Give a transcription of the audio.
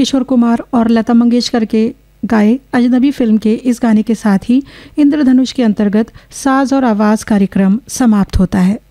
किशोर कुमार और लता मंगेशकर के गाए अजनबी फिल्म के इस गाने के साथ ही इंद्रधनुष के अंतर्गत साज और आवाज़ कार्यक्रम समाप्त होता है।